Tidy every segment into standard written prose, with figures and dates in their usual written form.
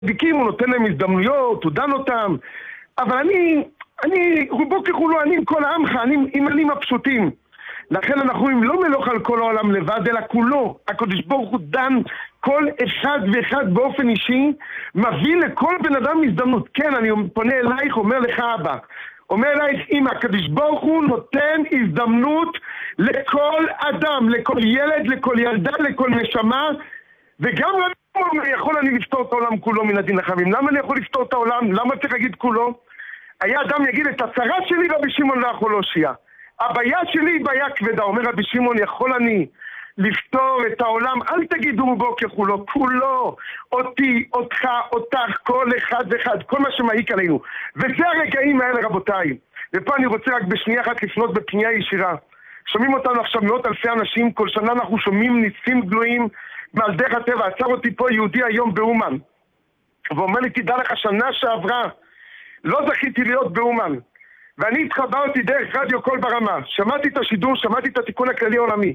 צדיקים, הוא נותן להם הזדמנויות, הוא דן אותם, אבל אני רובו ככולו, אני עם כל העמך, אני עם עלים הפשוטים. לכן אנחנו לא מלוך על כל העולם לבד, אלא כולו. הקדוש ברוך הוא דן כל אחד ואחד באופן אישי, מביא לכל בן אדם הזדמנות. כן, אני פונה אלייך, אומר לך אבא, אומר אלייך אמא, הקדוש ברוך הוא נותן הזדמנות לכל אדם, לכל ילד, לכל ילדה, לכל נשמה, וגם יכול אני לפתור את העולם כולו מן הדין לחמים. למה אני יכול לפתור את העולם? למה צריך להגיד כולו? היה אדם יגיד את הצרה שלי רבי שמעון לא יכול להושיע. הבעיה שלי היא בעיה כבדה. אומר רבי שמעון, יכול אני לפתור את העולם? אל תגידו בו ככולו, כולו, אותי, אותך, אותך, כל אחד ואחד, כל מה שמעיק עלינו. וזה הרגעים האלה רבותיי. ופה אני רוצה רק בשנייה אחת לפנות בפנייה ישירה. שומעים אותנו עכשיו מאות אלפי אנשים, כל שנה אנחנו שומעים ניסים גלויים מעל דרך הטבע. עצר אותי פה יהודי היום באומן ואומר לי, תדע לך, שנה שעברה לא זכיתי להיות באומן, ואני התחברתי דרך רדיו קול ברמה, שמעתי את השידור, שמעתי את התיקון הכללי העולמי,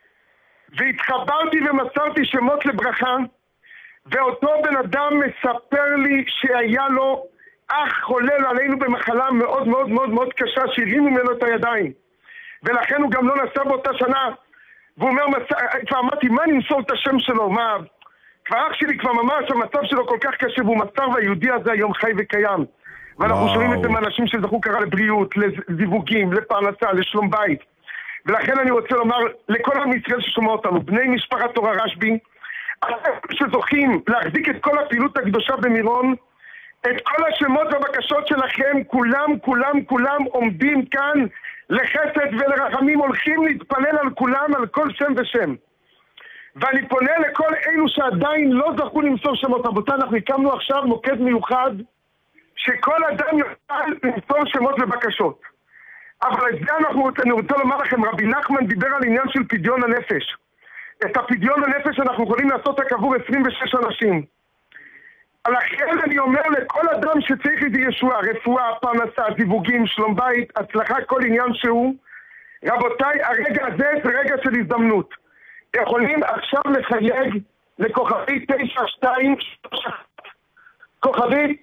והתחברתי ומסרתי שמות לברכה, ואותו בן אדם מספר לי שהיה לו אח חולל עלינו במחלה מאוד מאוד מאוד מאוד קשה, שהרימו ממנו את הידיים, ולכן הוא גם לא נסע באותה שנה. והוא אומר, כבר אמרתי, מה נמסור את השם שלו? מה? כבר אח שלי כבר ממש, המצב שלו כל כך קשה, והוא מסר, והיהודי הזה היום חי וקיים. ואנחנו שומעים את זה מאנשים שזכו קרא לבריאות, לזיווגים, לפרנסה, לשלום בית. ולכן אני רוצה לומר לכל עם ישראל ששומע אותנו, בני משפחת תורה רשב"י, שזוכים להחזיק את כל הפעילות הקדושה במירון, את כל השמות והבקשות שלכם, כולם עומדים כאן לחסד ולרחמים, הולכים להתפלל על כולם, על כל שם ושם. ואני פונה לכל אלו שעדיין לא זכו למסור שמות. רבותיי, אנחנו הקמנו עכשיו מוקד מיוחד שכל אדם יוכל למסור שמות ובקשות. אבל את זה אני רוצה לומר לכם, רבי נחמן דיבר על עניין של פדיון הנפש. את הפדיון הנפש אנחנו יכולים לעשות רק עבור 26 אנשים. לכן אני אומר לכל אדם שצריך את ישועה, רפואה, פרנסה, זיווגים, שלום בית, הצלחה, כל עניין שהוא, רבותיי, הרגע הזה זה רגע של הזדמנות. יכולים עכשיו לחייג לכוכבי 9231. כוכבי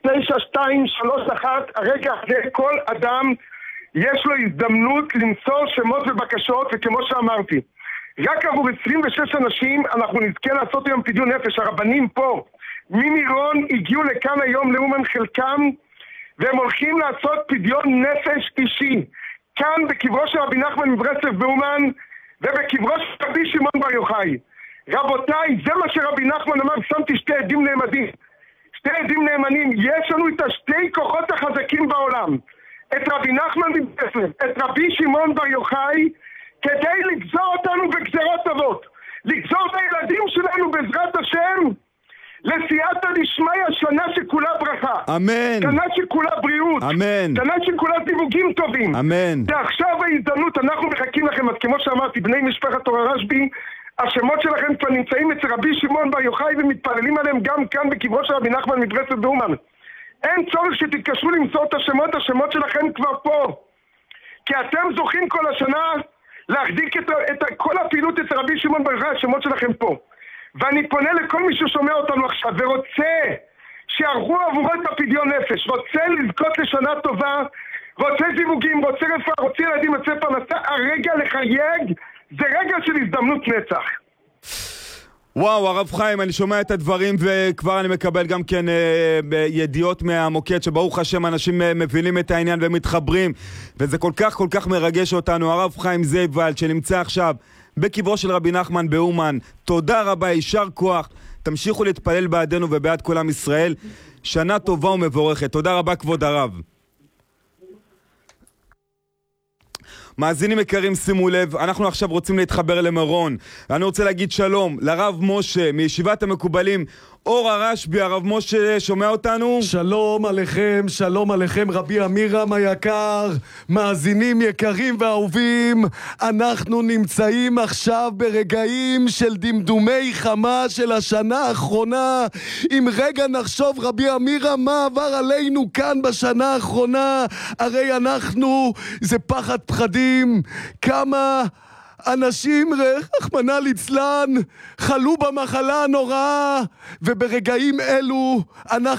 9231, הרגע הזה כל אדם יש לו הזדמנות למסור שמות ובקשות, וכמו שאמרתי, רק עבור 26 אנשים אנחנו נזכה לעשות היום פדיון נפש. הרבנים פה ממירון הגיעו לכאן היום לאומן חלקם, והם הולכים לעשות פדיון נפש אישי כאן בקברו של רבי נחמן מברסלב באומן ובקברו של רבי שמעון בר יוחאי. רבותיי, זה מה שרבי נחמן אמר, שמתי שתי עדים נאמנים. יש לנו את השתי כוחות החזקים בעולם, את רבי נחמן מברסלב, את רבי שמעון בר יוחאי, כדי לגזור אותנו בגזרות טובות, לגזור את הילדים שלנו בעזרת השם לסייעתא דשמיא, שנה שכולה ברכה, אמן, שנה שכולה בריאות, אמן, שנה שכולה זיווגים טובים, אמן. ועכשיו ההזדמנות, אנחנו מחכים לכם. אז כמו שאמרתי, בני משפחת תורה רשב"י, השמות שלכם כבר נמצאים אצל רבי שמעון בר יוחאי ומתפללים עליהם גם כאן בקברו של רבי נחמן מברסלב באומן. אין צורך שתתקשרו למסור את השמות שלכם כבר פה, כי אתם זוכים כל השנה להחזיק את כל הפעילות אצל רבי שמעון בר יוחאי, השמות שלכם פה. ואני פונה לכל מי ששומע אותנו עכשיו ורוצה שיערכו עבורו את הפדיון נפש, רוצה לזכות לשנה טובה, רוצה זיווגים, רוצה רפואה, רוצה ילדים, רוצה פרנסה, הרגע לחייג זה רגע של הזדמנות נצח. וואו, הרב חיים, אני שומע את הדברים וכבר אני מקבל גם כן ידיעות מהמוקד שברוך השם אנשים מבינים את העניין ומתחברים, וזה כל כך מרגש אותנו. הרב חיים זייבוואלד שנמצא עכשיו בקברו של רבי נחמן באומן, תודה רבה, יישר כוח, תמשיכו להתפלל בעדנו ובעד כל עם ישראל, שנה טובה ומבורכת. תודה רבה כבוד הרב. מאזינים יקרים, שימו לב, אנחנו עכשיו רוצים להתחבר למירון. אני רוצה להגיד שלום לרב משה מישיבת המקובלים אור הרשב"י. הרב משה, שומע אותנו? שלום עליכם רבי אמירם היקר, מאזינים יקרים ואהובים, אנחנו נמצאים עכשיו ברגעים של דמדומי חמה של השנה האחרונה. אם רגע נחשוב רבי אמירם מה עבר עלינו כאן בשנה האחרונה, הרי אנחנו זה פחד פחדים, כמה אנשים, רחמנא ליצלן, חלו במחלה הנוראה, וברגעים אלו אנחנו